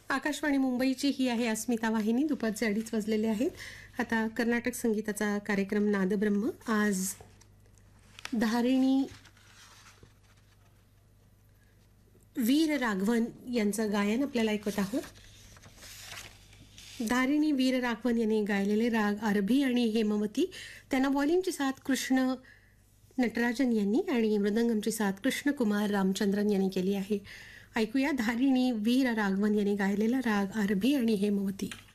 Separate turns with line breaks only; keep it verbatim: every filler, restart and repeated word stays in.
आकाशवाणी मुंबईची ही आहे अस्मिता वाहिनी. दुपारचे अडीच वाजलेले आहेत. आता कर्नाटक संगीताचा कार्यक्रम नादब्रह्म. आज धारिणी वीर राघवन यांचं गायन आपल्याला ऐकत आहोत. धारिणी वीर राघवन यांनी गायलेले राग आरभी आणि हेमवती. त्यांना व्हॉल्यूमची साथ कृष्ण नटराजन यांनी आणि मृदंगमची साथ कृष्णकुमार रामचंद्रन यांनी केली आहे. ऐकूया धारिणी वीर राघवन यांनी गायलेला राग आरभी आणि हेमवती.